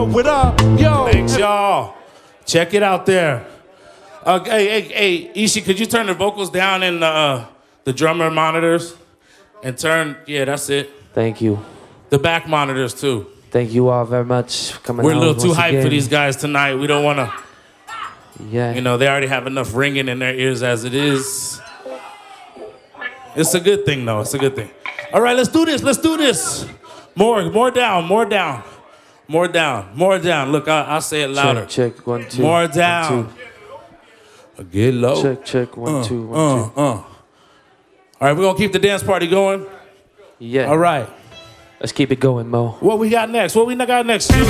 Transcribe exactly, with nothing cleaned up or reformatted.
What up, yo? Thanks, y'all. Check it out there. Uh, hey, hey, hey, Ishi, could you turn the vocals down in the, uh, the drummer monitors? And turn, yeah, that's it. Thank you. The back monitors, too. Thank you all very much for coming We're a out little too once hyped again. for these guys tonight. We don't want to, Yeah. you know, they already have enough ringing in their ears as it is. It's a good thing, though. It's a good thing. All right, let's do this. Let's do this. More, more down, more down. More down, more down. Look, I, I'll say it louder. Check, check, one, two. More down. One, two. Get low. Check, check, one, uh, two, one, uh, two. Uh. All right, we're going to keep the dance party going. Yeah. All right. Let's keep it going, Mo. What we got next? What we got next? Excuse